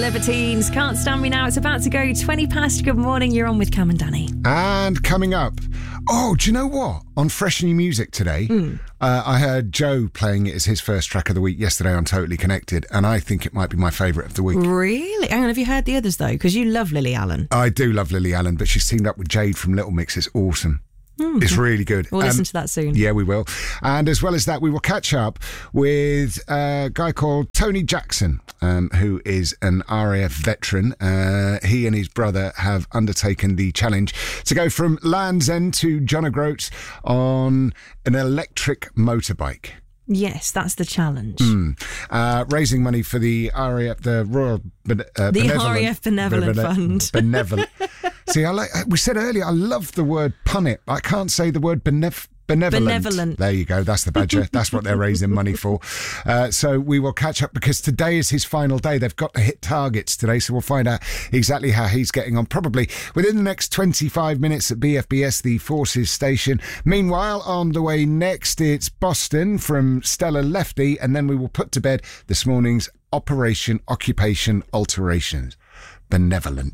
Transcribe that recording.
Libertines, Can't Stand Me Now. It's about to go 20 past. Good morning. You're on with Cam and Danny. And coming up, do you know what? On Fresh New Music today, I heard Joe playing it as his first track of the week yesterday on Totally Connected, and I think it might be my favourite of the week. Really? Hang on, have you heard the others though? Because you love Lily Allen. I do love Lily Allen, but she's teamed up with Jade from Little Mix. It's awesome. It's really good. We'll listen to that soon. Yeah, we will. And as well as that, we will catch up with a guy called Tony Jackson, who is an RAF veteran. He and his brother have undertaken the challenge to go from Land's End to John O'Groats on an electric motorbike. Yes, that's the challenge. Raising money for the RAF, the Royal RAF Benevolent Fund. Benevolent. See, we said earlier, I love the word punnet. I can't say the word benevolent. There you go. That's the badger. That's what they're raising money for. So we will catch up because today is his final day. They've got to hit targets today. So we'll find out exactly how he's getting on probably within the next 25 minutes at BFBS, the Forces station. Meanwhile, on the way next, it's Boston from Stella Lefty. And then we will put to bed this morning's Operation Occupation Alterations. Benevolent.